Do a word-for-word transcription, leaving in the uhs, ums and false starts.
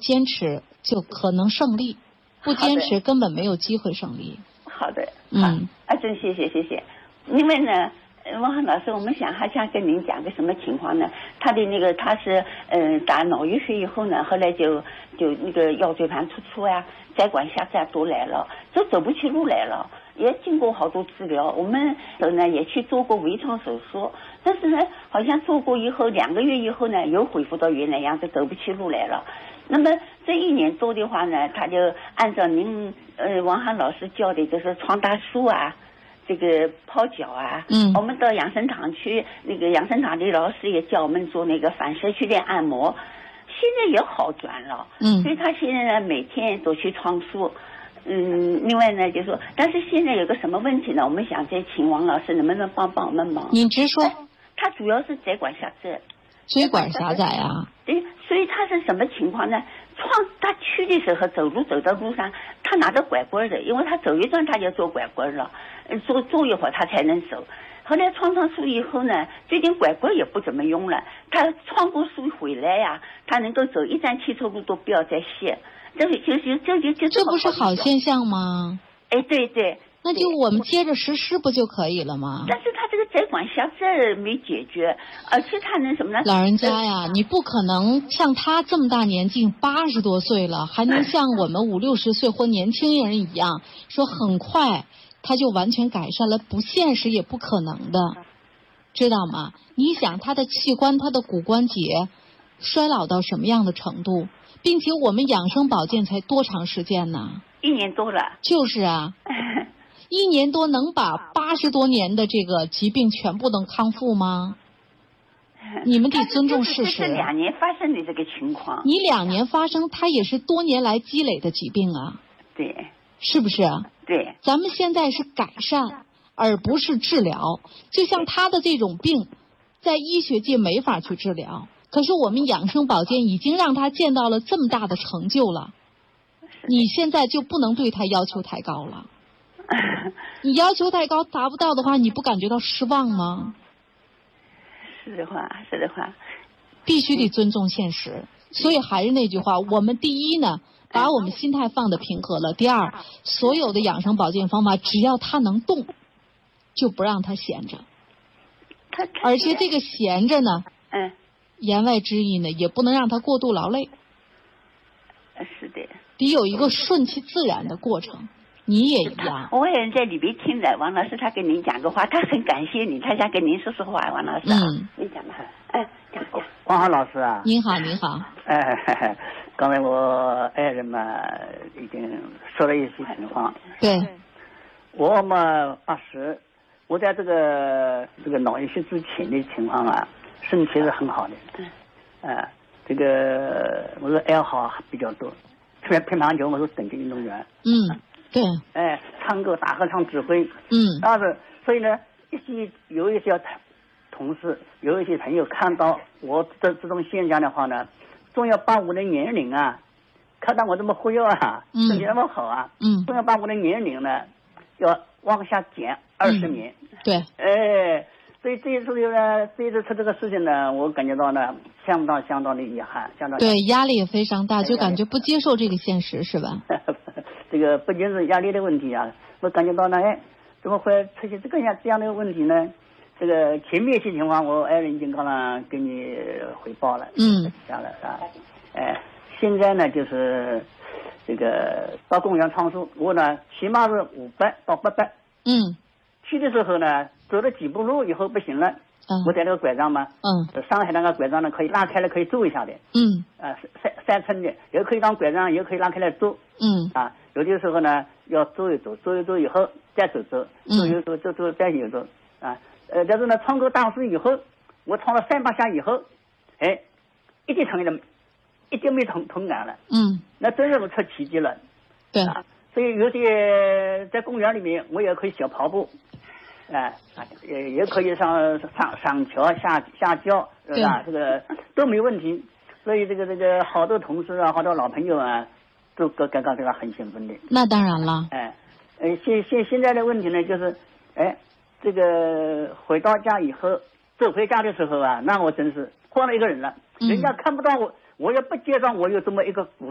坚持就可能胜利，不坚持根本没有机会胜利。 好的， 嗯， 啊，真谢谢谢谢。另外呢，王涵老师，我们想还想跟您讲个什么情况呢？他的那个他是嗯、呃、打脑溢血以后呢，后来就就那个腰椎盘突出啊，窄管狭窄都来了，就走不起路来了。也经过好多治疗，我们呢也去做过微创手术，但是呢，好像做过以后两个月以后呢，又恢复到原来样子，走不起路来了。那么这一年多的话呢，他就按照您呃王涵老师教的，就是床打书啊，这个泡脚啊， 嗯， 我们到养生堂去，那个养生堂的老师也教我们做那个反射区的按摩，现在也好转了。 嗯， 所以他现在呢每天都去创书。嗯，另外呢，就说，但是现在有个什么问题呢？我们想再请王老师能不能帮帮我们忙？ 您直说。 他主要是窄管狭窄。 椎管狭窄啊？ 对，所以他是什么情况呢？创他去的时候走路走到路上，他拿着拐棍的，因为他走一段他就做拐棍了，坐坐一会儿他才能走。后来创创书以后呢，最近拐棍也不怎么用了。他创过书回来呀、啊，他能够走一站汽车路都不要再卸。这就就就就就这不是好现象吗？ 哎，对对， 那就我们接着实施不就可以了吗？ 但是他这个窄管狭窄没解决，而且他能什么呢？ 老人家呀，你不可能像他这么大年纪，八十多岁了，还能像我们五六十岁或年轻人一样，说很快他就完全改善了，不现实也不可能的，知道吗？你想他的器官、他的骨关节衰老到什么样的程度？并且我们养生保健才多长时间呢？ 一年多了。 就是啊，一年多能把八十多年的这个疾病全部能康复吗？你们得尊重事实。 这是两年发生的这个情况。 你两年发生，它也是多年来积累的疾病啊。 对。 是不是？ 对。 咱们现在是改善，而不是治疗。就像他的这种病，在医学界没法去治疗。可是我们养生保健已经让他见到了这么大的成就了，你现在就不能对他要求太高了。你要求太高达不到的话，你不感觉到失望吗？ 是的话，是的话， 必须得尊重现实。所以还是那句话，我们第一呢，把我们心态放得平和了；第二，所有的养生保健方法，只要他能动，就不让他闲着。而且这个闲着呢， 嗯。 言外之意呢，也不能让他过度劳累。 是的。 得有一个顺其自然的过程。你也一样。 我也在里边听的，王老师他跟您讲个话，他很感谢你，他想跟您说说话，王老师。 嗯。 你讲吧。哎，讲讲。 王涵老师啊。 您好，您好。 哎，刚才我爱人嘛已经说了一些情况。 对。 我嘛八十，我在这个这个脑溢血之前的情况啊。身体是很好的，嗯，呃，这个我的爱好比较多，特别乒乓球，我是等级运动员， 嗯，对， 哎，唱歌、大合唱、指挥， 嗯， 但是所以呢，一些有一些同事，有一些朋友看到我这这种现象的话呢，总要把我的年龄啊，看到我这么活跃啊， 嗯， 身体那么好啊， 嗯， 总要把我的年龄呢，要往下减二十年， 嗯，对， 哎。所以这一次呢，这一次出这个事情呢，我感觉到呢，相当相当的遗憾，相当对，压力也非常大，就感觉不接受这个现实，是吧？ 这个不仅是压力的问题啊，我感觉到呢，哎，怎么会出现这个样这样的问题呢？这个前面一些情况，我爱人已经刚刚给你汇报了， 嗯， 讲了啊，哎，现在呢就是这个到公园唱书，我呢起码是五百到八百， 嗯， 去的时候呢。走了几步路以后不行了，嗯、我带那个拐杖嘛， 嗯， 上海那个拐杖呢可以拉开了可以坐一下的， 嗯， 啊三三寸的，也可以当拐杖，也可以拉开来坐， 嗯， 啊有的时候呢要走一走，走一走以后再走走，走一走走走再走走，啊呃但是呢唱歌大师以后，我唱了三八下以后，哎，一点疼的，一点没疼痛感了， 嗯， 那真是出奇迹了， 对， 啊，所以有些在公园里面我也可以小跑步。哎，也也可以上上上桥下下轿，是吧？这个都没问题。所以这个这个好多同事啊，好多老朋友啊，都感感到这个很兴奋的。 那当然了。 哎，呃，现现现在的问题呢，就是，哎，这个回到家以后，走回家的时候啊，那我真是换了一个人了。嗯、人家看不到我，我也不介绍我有这么一个股